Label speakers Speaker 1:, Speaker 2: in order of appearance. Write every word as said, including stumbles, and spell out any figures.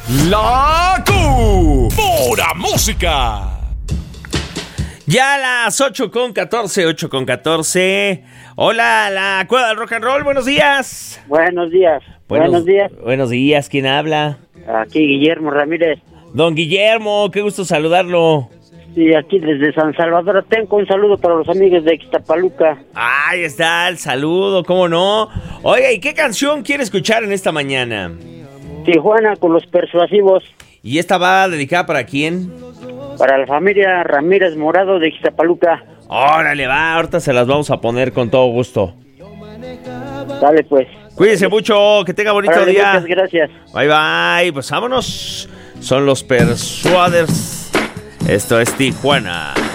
Speaker 1: La Q. Pura música.
Speaker 2: Ya a las ocho con catorce, ocho con catorce. Hola, la Cueva del Rock and Roll, buenos días.
Speaker 3: Buenos días.
Speaker 2: Buenos,
Speaker 3: Buenos días.
Speaker 2: Buenos días, ¿quién habla?
Speaker 3: Aquí Guillermo Ramírez.
Speaker 2: Don Guillermo, qué gusto saludarlo.
Speaker 3: Sí, aquí desde San Salvador. Tengo un saludo para los amigos de Ixtapaluca.
Speaker 2: Ahí está el saludo, ¿cómo no? Oiga, ¿y qué canción quiere escuchar en esta mañana?
Speaker 3: Tijuana con los Persuasivos.
Speaker 2: ¿Y esta va dedicada para quién?
Speaker 3: Para la familia Ramírez Morado de Ixtapaluca.
Speaker 2: Órale, va, ahorita se las vamos a poner con todo gusto.
Speaker 3: Dale, pues.
Speaker 2: Cuídese mucho, que tenga bonito
Speaker 3: Órale,
Speaker 2: día.
Speaker 3: muchas gracias.
Speaker 2: Bye, bye, pues vámonos. Son los Persuaders. Esto es Tijuana.